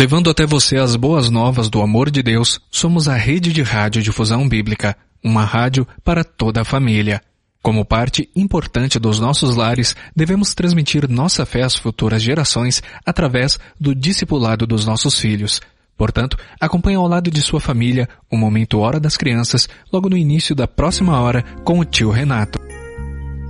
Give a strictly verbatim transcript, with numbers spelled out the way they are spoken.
Levando até você as boas novas do amor de Deus, somos a Rede de Rádio Difusão Bíblica, uma rádio para toda a família. Como parte importante dos nossos lares, devemos transmitir nossa fé às futuras gerações através do discipulado dos nossos filhos. Portanto, acompanhe ao lado de sua família o Momento Hora das Crianças logo no início da próxima hora com o tio Renato.